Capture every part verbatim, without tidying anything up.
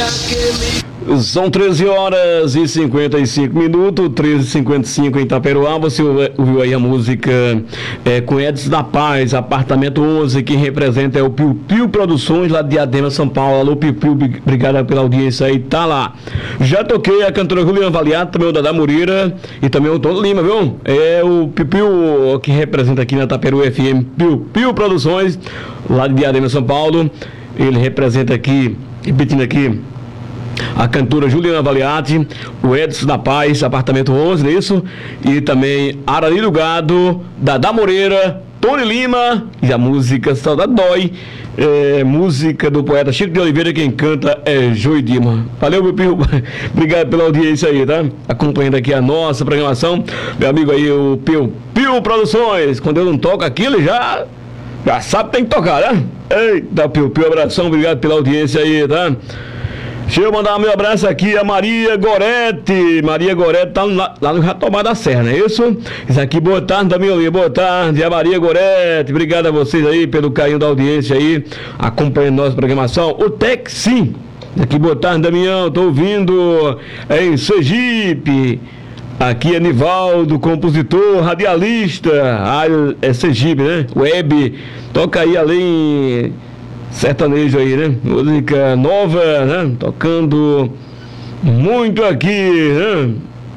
São treze horas e cinquenta e cinco minutos, treze e cinquenta e cinco em Itaperuá. Você ouviu aí a música é, com Edson da Paz, Apartamento onze, que representa é o Piu Piu Produções, lá de Diadema, São Paulo. Alô, Piu Piu, obrigado pela audiência aí, tá lá. Já toquei a cantora Juliana Valiato, também o Dada Moreira e também o Tom Lima, viu? É o Piu Piu que representa aqui na Itaperuá F M, Piu Piu Produções, lá de Diadema, São Paulo. Ele representa aqui, repetindo aqui, a cantora Juliana Valiati, o Edson da Paz, Apartamento onze, não é isso? E também Arali do Gado, Dada Moreira, Tony Lima e a música Saudade Dói, é, música do poeta Chico de Oliveira. Quem canta é Joey Dima. Valeu, meu Pio, obrigado pela audiência aí, tá? Acompanhando aqui a nossa programação, meu amigo aí, o Pio Pio Produções. Quando eu não toco aqui, ele já, já sabe que tem que tocar, né? Eita, Pio Pio, abração, obrigado pela audiência aí, tá? Deixa eu mandar meu abraço aqui a Maria Gorete. Maria Gorete tá lá, lá no Jatobá da Serra, não é isso? Isso aqui, boa tarde, Damião, boa tarde, a Maria Gorete. Obrigado a vocês aí pelo carinho da audiência aí, acompanhando nossa programação. O Texim, aqui, boa tarde, Damião, tô ouvindo em Sergipe. Aqui é Nivaldo, compositor, radialista. Ah, é Sergipe, né? Web, toca aí além... sertanejo aí, né? Música nova, né? Tocando muito aqui, né?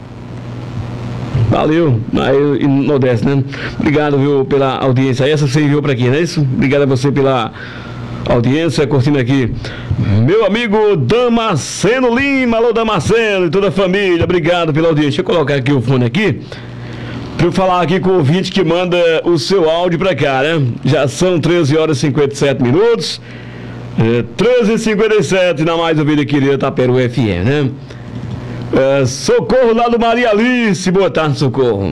Valeu, aí no Nordeste, né? Obrigado, viu, pela audiência. Essa você enviou para aqui, não é isso? Obrigado a você pela audiência, curtindo aqui. Meu amigo Damasceno Lima, alô Damasceno e toda a família, obrigado pela audiência. Deixa eu colocar aqui o fone aqui, para eu falar aqui com o ouvinte que manda o seu áudio para cá, né? Já são treze horas e cinquenta e sete minutos. É, treze e cinquenta e sete na mais ouvida querida Itaperuá F M, né? É, Socorro lá do Maria Alice. Boa tarde, Socorro.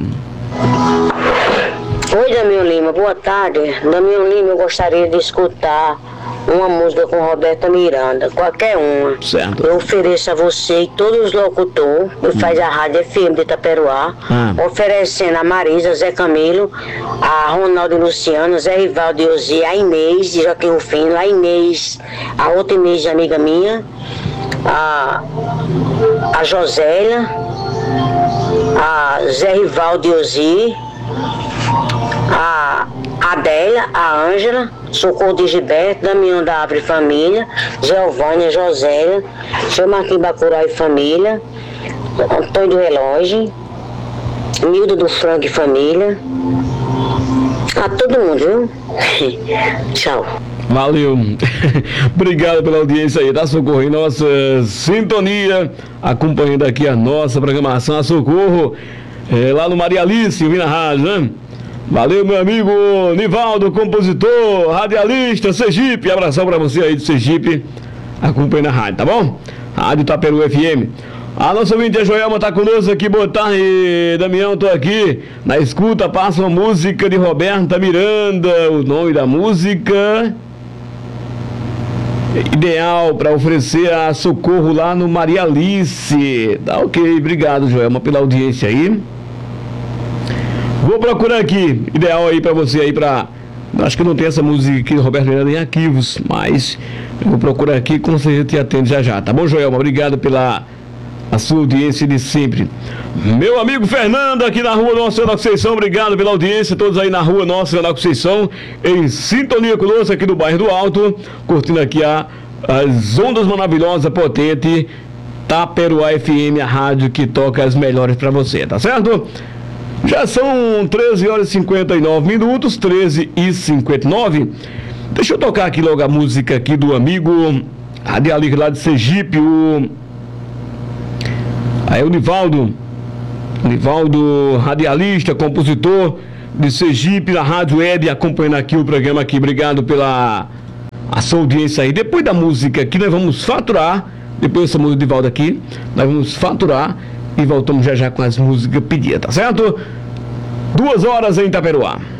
Oi, Damião Lima, boa tarde. Damião Lima, eu gostaria de escutar uma música com Roberta Miranda, qualquer uma. Certo. Eu ofereço a você e todos os locutores que hum. faz a Rádio F M de Itaperuá, ah. oferecendo a Marisa, Zé Camilo, a Ronaldo e Luciano, Zé Rivaldo e Ozi, a Inês de Joaquim Rufino, a Inês, a outra Inês de amiga minha, a, a Josélia, a Zé Rivaldo e Ozi, a Adélia, a Ângela, Socorro de Gilberto, Damião da Árvore Família, Giovânia, Josélia, Seu Marquinhos Bacurau e Família, Antônio do Relógio, Nildo do Franco e Família, a todo mundo, viu? Tchau. Valeu. Obrigado pela audiência aí, tá, Socorro? Em nossa sintonia, acompanhando aqui a nossa programação, a Socorro, é, lá no Maria Alice, ouvindo a rádio, né? Valeu, meu amigo Nivaldo, compositor, radialista, Sergipe. Abração pra você aí de Sergipe, acompanhando a rádio, tá bom? Rádio Itaperuá F M. A nossa ouvinte a Joelma tá conosco aqui, boa tarde, Damião, tô aqui na escuta, passa uma música de Roberta Miranda, o nome da música ideal para oferecer a Socorro lá no Maria Alice. Tá ok, obrigado, Joelma, pela audiência aí. Vou procurar aqui, ideal aí pra você aí pra... Acho que não tem essa música aqui do Roberto Miranda em arquivos, mas eu vou procurar aqui, com certeza te atende já já, tá bom, Joelma? Obrigado pela a sua audiência de sempre. Meu amigo Fernando, aqui na rua Nossa Senhora da Conceição, obrigado pela audiência, todos aí na rua Nossa Senhora da Conceição, em sintonia conosco aqui do bairro do Alto, curtindo aqui a, as ondas maravilhosas, potente, Itaperuá F M, a rádio que toca as melhores pra você, tá certo? Já são treze horas e cinquenta e nove minutos, treze e cinquenta e nove. Deixa eu tocar aqui logo a música aqui do amigo radialista lá de Sergipe, o... Aí o Nivaldo, Nivaldo, radialista, compositor de Sergipe, na Rádio Web, acompanhando aqui o programa aqui. Obrigado pela a sua audiência aí. Depois da música aqui, nós vamos faturar, depois dessa música do Nivaldo aqui, nós vamos faturar e voltamos já já com as músicas pedidas, tá certo? Duas horas em Itaperuá.